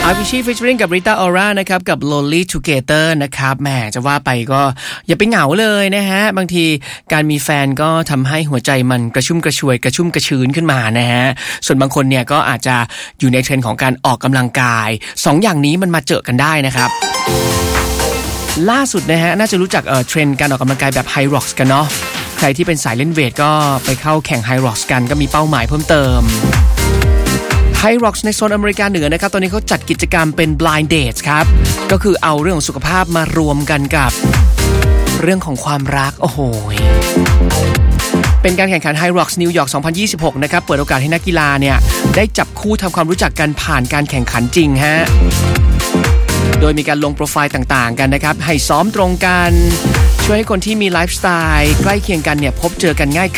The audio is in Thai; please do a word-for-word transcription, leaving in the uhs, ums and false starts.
Avicii featuring กับ Rita Ora นะครับกับ Lonely Together นะครับแหมจะว่าไปก็อย่าไปเหงาเลยนะฮะบางทีการมีแฟนก็ทำให้หัวใจมันกระชุ่มกระชวยกระชุ่มกระชื้นขึ้นมานะฮะส่วนบางคนเนี่ยก็อาจจะอยู่ในเทรนด์ของการออกกำลังกายสองอย่างนี้มันมาเจอกันได้นะครับล่าสุดนะฮะน่าจะรู้จักเอ่อเทรนด์การออกกำลังกายแบบ High Rocks กันเนาะใครที่เป็นสายเล่นเวทก็ไปเข้าแข่ง High Rocks กันก็มีเป้าหมายเพิ่มเติมHigh Rocks ในโซนอเมริกาเหนือนะครับตอนนี้เขาจัดกิจกรรมเป็น Blind Dates ครับก็คือเอาเรื่องของสุขภาพมารวมกันกับเรื่องของความรักโอ้โหเป็นการแข่งขัน High Rocks New York สองพันยี่สิบหกนะครับเปิดโอกาสให้นักกีฬาเนี่ยได้จับคู่ทำความรู้จักกันผ่านการแข่งขันจริงฮะโดยมีการลงโปรไฟล์ต่างๆกันนะครับให้ซ้อมตรงกันช่วยให้คนที่มีไลฟ์สไตล์ใกล้เคียงกันเนี่ยพบเจอกันง่าย